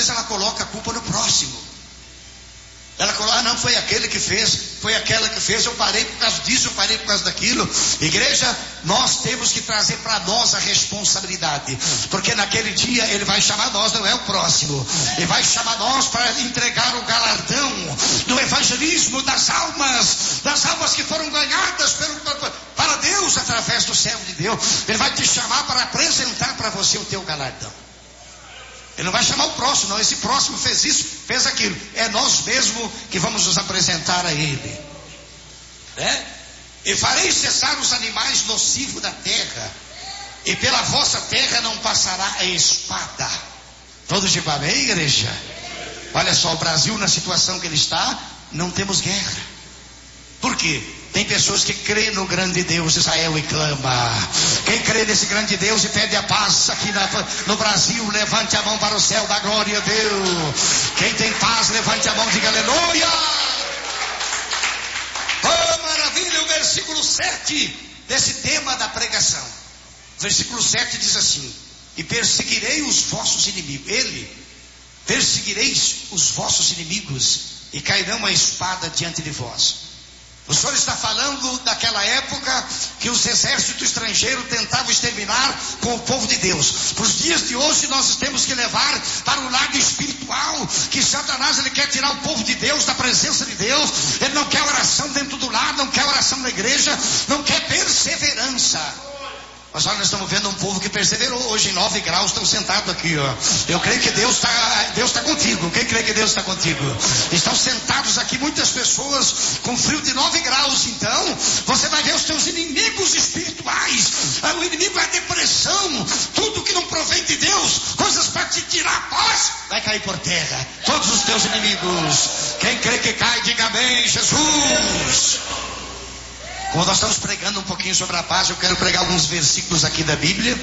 vezes ela coloca a culpa no próximo. Ela coloca, não, foi aquele que fez, foi aquela que fez, eu parei por causa disso, eu parei por causa daquilo. Igreja, nós temos que trazer para nós a responsabilidade, porque naquele dia ele vai chamar nós, não é o próximo, ele vai chamar nós para entregar o galardão do evangelismo das almas que foram ganhadas para Deus através do servo de Deus. Ele vai te chamar para apresentar para você o teu galardão. Ele não vai chamar o próximo, não. Esse próximo fez isso, fez aquilo. É nós mesmos que vamos nos apresentar a ele, né? E farei cessar os animais nocivos da terra, e pela vossa terra não passará a espada. Todos de amém, igreja? Olha só, o Brasil na situação que ele está, não temos guerra. Por quê? Tem pessoas que creem no grande Deus de Israel e clama. Quem crê nesse grande Deus e pede a paz aqui no Brasil, levante a mão para o céu da glória a Deus. Quem tem paz, levante a mão e diga aleluia. Oh, maravilha, o versículo 7 desse tema da pregação. Versículo 7 diz assim: e perseguirei os vossos inimigos. Perseguireis os vossos inimigos, e cairão a espada diante de vós. O Senhor está falando daquela época que os exércitos estrangeiros tentavam exterminar com o povo de Deus. Para os dias de hoje nós temos que levar para o lado espiritual, que Satanás ele quer tirar o povo de Deus da presença de Deus. Ele não quer oração dentro do lar, não quer oração na igreja, não quer perseverança. Mas olha, nós estamos vendo um povo que perseverou hoje em 9 graus, estão sentados aqui, ó. Eu creio que Deus está contigo. Quem crê que Deus está contigo? Estão sentados aqui muitas pessoas com frio de 9 graus. Então, você vai ver os teus inimigos espirituais. O inimigo é a depressão. Tudo que não provém de Deus, coisas para te tirar a paz, vai cair por terra. Todos os teus inimigos. Quem crê que cai, diga amém, Jesus. Como nós estamos pregando um pouquinho sobre a paz, eu quero pregar alguns versículos aqui da Bíblia.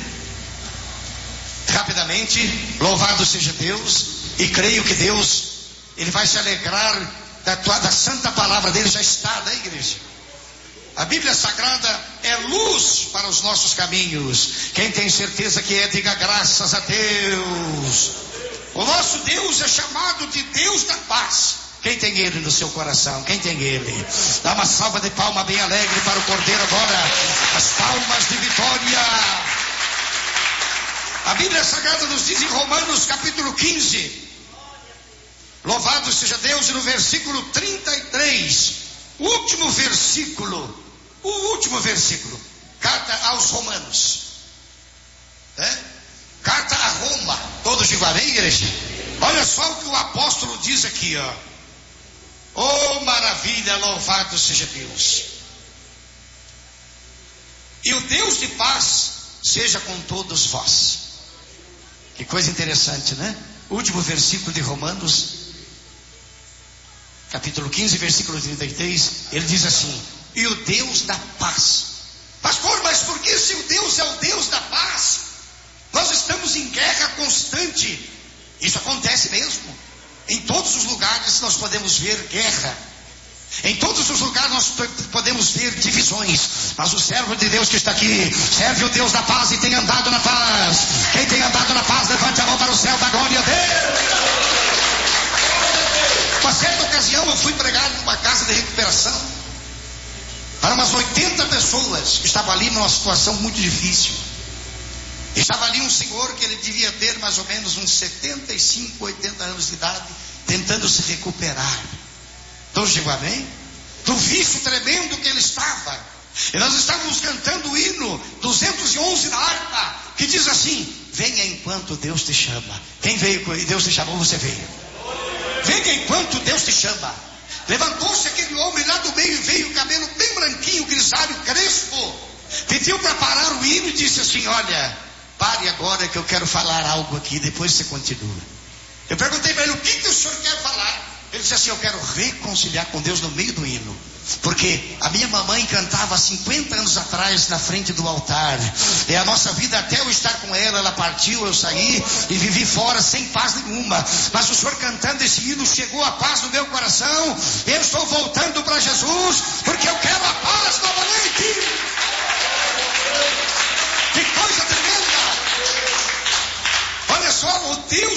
Rapidamente, louvado seja Deus. E creio que Deus, Ele vai se alegrar da santa palavra dEle, já está, né, igreja? A Bíblia Sagrada é luz para os nossos caminhos. Quem tem certeza que é, diga graças a Deus. O nosso Deus é chamado de Deus da paz. Quem tem Ele no seu coração? Quem tem Ele? Dá uma salva de palma bem alegre para o Cordeiro agora. As palmas de vitória. A Bíblia Sagrada nos diz em Romanos capítulo 15. Louvado seja Deus, e no versículo 33. O último versículo. Carta aos Romanos. Carta a Roma. Todos de amém, igreja? Olha só o que o apóstolo diz aqui, ó. Oh, maravilha, louvado seja Deus. E o Deus de paz seja com todos vós. Que coisa interessante, né? Último versículo de Romanos, capítulo 15, versículo 33. Ele diz assim: e o Deus da paz. Pastor, mas por que se o Deus é o Deus da paz, nós estamos em guerra constante? Isso acontece mesmo. Em todos os lugares nós podemos ver guerra. Em todos os lugares nós podemos ver divisões. Mas o servo de Deus que está aqui serve o Deus da paz e tem andado na paz. Quem tem andado na paz, levante a mão para o céu da glória a Deus. Uma certa ocasião eu fui pregar numa casa de recuperação para umas 80 pessoas que estavam ali numa situação muito difícil. Estava ali um senhor que ele devia ter mais ou menos uns 75, 80 anos de idade, tentando se recuperar. Todos digam amém? Do vício tremendo que ele estava. E nós estávamos cantando o hino 211 da harpa, que diz assim: venha enquanto Deus te chama. Quem veio e Deus te chamou, você veio. Venha enquanto Deus te chama. Levantou-se aquele homem lá do meio e veio, o cabelo bem branquinho, grisalho, crespo. Pediu para parar o hino e disse assim: olha, pare agora que eu quero falar algo aqui, depois você continua. Eu perguntei para ele: o que o senhor quer falar? Ele disse assim: eu quero reconciliar com Deus no meio do hino. Porque a minha mamãe cantava há 50 anos atrás na frente do altar. E a nossa vida, até eu estar com ela, ela partiu, eu saí e vivi fora sem paz nenhuma. Mas o senhor cantando esse hino chegou a paz no meu coração. Eu estou voltando para Jesus porque eu quero a paz novamente. Que coisa tremenda! Olha só, o Deus